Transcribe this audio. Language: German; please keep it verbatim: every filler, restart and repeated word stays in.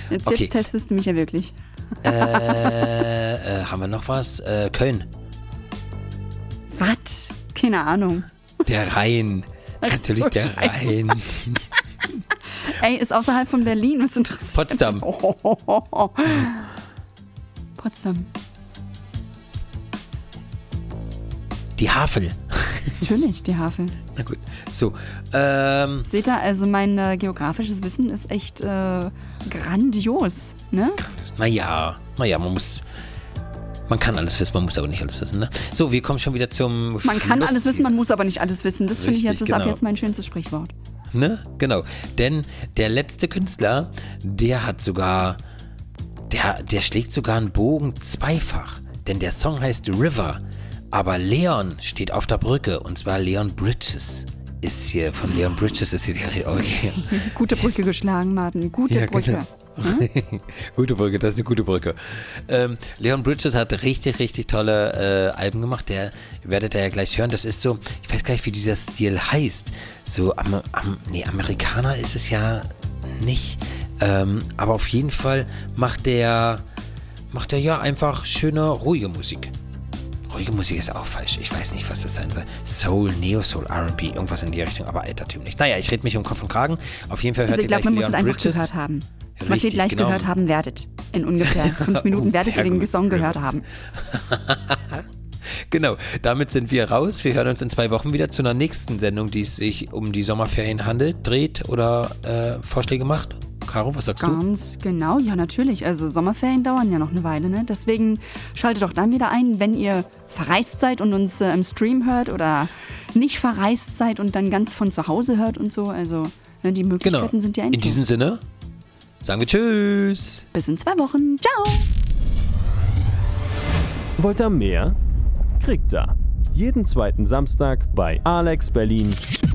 Jetzt, Okay. jetzt testest du mich ja wirklich. Äh, äh, haben wir noch was? Äh, Köln. Was? Keine Ahnung. Der Rhein. Ach Natürlich so, der Scheiße. Rhein. Ey, ist außerhalb von Berlin, was interessiert? Potsdam. Oh, oh, oh, oh. Potsdam. Die Havel. Natürlich, die Havel. Na gut. So, ähm, Seht ihr, also mein äh, geografisches Wissen ist echt äh, grandios, ne? naja, naja, man muss, man kann alles wissen, man muss aber nicht alles wissen, ne? So, wir kommen schon wieder zum Man kann Schluss alles wissen, hier. man muss aber nicht alles wissen. Das finde ich jetzt, Richtig, ist ab genau. jetzt mein schönstes Sprichwort. Ne? Genau. Denn der letzte Künstler, der hat sogar, der, der schlägt sogar einen Bogen zweifach. Denn der Song heißt River, aber Leon steht auf der Brücke. Und zwar Leon Bridges ist hier, von Leon Bridges ist hier die Rede. Okay. Gute Brücke geschlagen, Martin. Gute Ja, Brücke. genau. Gute Brücke, das ist eine gute Brücke. Ähm, Leon Bridges hat richtig, richtig tolle äh, Alben gemacht. Der werdet ihr ja gleich hören. Das ist so, ich weiß gar nicht, wie dieser Stil heißt. So, am, am, nee, Amerikaner ist es ja nicht. Ähm, aber auf jeden Fall macht der, macht der ja einfach schöne, ruhige Musik. Ruhige Musik ist auch falsch. Ich weiß nicht, was das sein soll. Soul, Neo-Soul, R und B, irgendwas in die Richtung, aber altertümlich. Naja, ich rede mich um Kopf und Kragen. Auf jeden Fall hört Also ich ihr glaube, gleich man muss Leon es einfach Bridges. gehört haben. Was Richtig, ihr gleich genau. gehört haben werdet. In ungefähr fünf Minuten Oh, werdet ihr sehr den gut. Song gehört haben. Genau, damit sind wir raus. Wir hören uns in zwei Wochen wieder zu einer nächsten Sendung, die es sich um die Sommerferien handelt, dreht oder äh, Vorschläge macht. Caro, was sagst du? Ganz genau, ja natürlich. Also Sommerferien dauern ja noch eine Weile, ne? Deswegen schaltet doch dann wieder ein, wenn ihr verreist seid und uns äh, im Stream hört oder nicht verreist seid und dann ganz von zu Hause hört und so. Also ne, die Möglichkeiten Genau. sind ja In endlos. diesem Sinne sagen wir Tschüss. Bis in zwei Wochen. Ciao! Wollt ihr mehr? Kriegt ihr. Jeden zweiten Samstag bei Alex Berlin